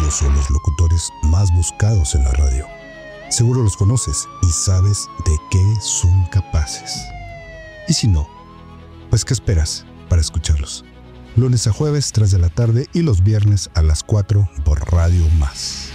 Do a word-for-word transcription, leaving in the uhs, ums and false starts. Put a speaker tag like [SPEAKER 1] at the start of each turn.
[SPEAKER 1] Ellos son los locutores más buscados en la radio. Seguro los conoces y sabes de qué son capaces. Y si no, pues ¿qué esperas para escucharlos? Lunes a jueves, tres de la tarde y los viernes a las cuatro por Radio Más.